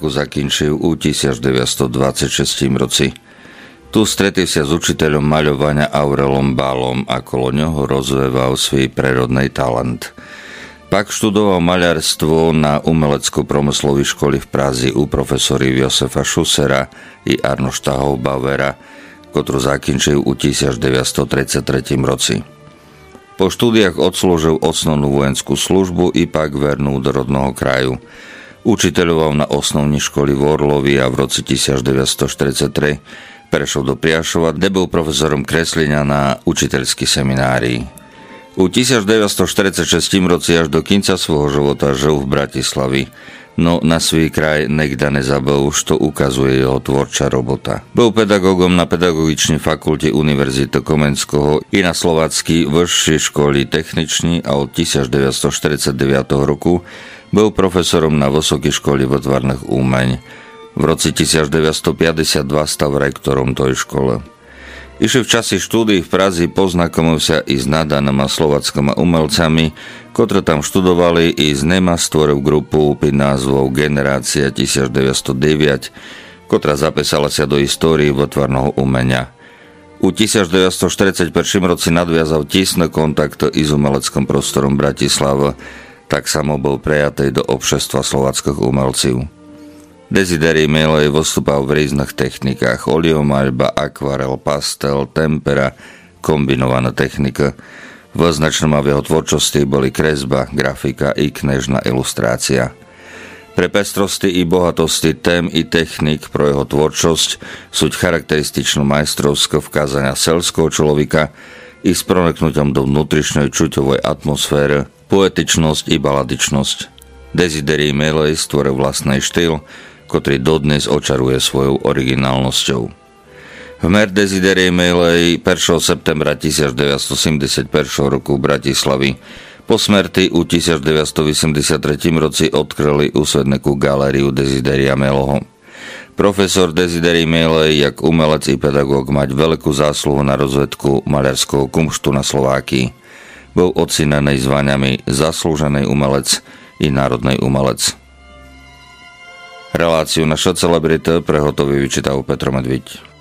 jaku zakінчив у 1926 roci. Tu stretli sa s učiteľom maľovania Aurelom Bálom a kolo ňoho rozveval svoj prírodný talent. Pak študoval maľarstvo na umelecko-promyslovej škole v Praze u profesori Josefa Schussera i Arnošta Hofbauera, ktorú zakінчив u 1933 roci. Po štúdiách odslúžil osnovnú vojenskú službu i pak vernul do rodného kraju. Učiteľoval na osnovní školy v Orlovi a v roce 1943 prešiel do Priašova, kde bol profesorom kreslenia na učiteľskej seminárii. U 1946 roci až do konca svojho života žil v Bratislavi, no na svoj kraj nikda nezabыл, čo ukazuje jeho tvorčá robota. Bol pedagógom na pedagogičnej fakulte Univerzity Komenského i na Slováckej vyššej školy techničnej a od 1949 roku bol profesorom na Vysokej škole výtvarných umeň. V roce 1952 stal rektorom tej škole. Iši v časi štúdií v Praze poznakomil sa i s nadanými slováckými umelcami, ktorí tam študovali, i z nema stvoril grupu pod názvou Generácia 1909, ktorá zapísala sa do histórie výtvarného umenia. U 1941 roci nadviazal tesný kontakt i s umeleckým prostorom Bratislava, tak samo bol prijatý do obšestva slováckych umelcov. Desidery Milej vystúpal v rôznych technikách: oliomaľba, akvarel, pastel, tempera, kombinovaná technika. Význačným v jeho tvorčosti boli kresba, grafika i knežná ilustrácia. Pre pestrosti i bohatosti tém i technik pro jeho tvorčosť sú charakterističnú majstrovské vkázania selského človeka i s proniknutím do vnútrišnej čuťovej atmosféry, poetičnosť i baladičnosť. Desidery Milej stvoril vlastný štýl, ktorý dodnes očaruje svojou originálnosťou. Vmer Desidery Milej 1. septembra 1971 roku v Bratislavi po smrti u 1983 roci odkryli u Svedneku galériu Desideria Mileho. Profesor Desidery Milej, jak umelec i pedagóg, mať veľkú zásluhu na rozvedku maľarského kumštu na Slovákii. Bol ocenený zvaniami zaslúžený umelec i národný umelec. Reláciu Naša celebrita prehotový vyčítal Petro Medviť.